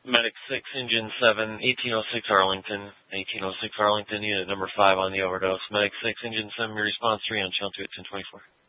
Medic 6, Engine 7, 1806 Arlington. 1806 Arlington, unit number 5 on the overdose. Medic 6, Engine 7, your response 3 on channel 2 at 1024.